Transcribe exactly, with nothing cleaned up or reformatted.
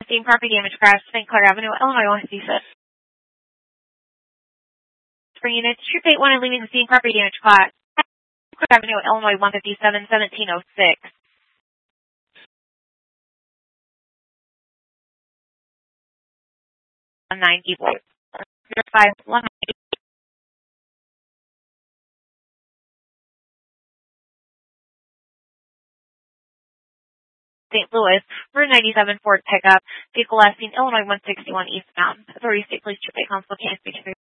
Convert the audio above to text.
Same property damage crash, Saint Clair Avenue, Illinois one fifty-six. For units, Troop eight one and leaving the scene, property damage class. Saint Clair Avenue, Illinois one fifty-seven, seventeen oh six. Nine people. Zero five one. Saint Louis, Route ninety-seven Ford pickup, vehicle last seen Illinois one sixty-one eastbound. Authority State Police Troop eight Constable, can I speak to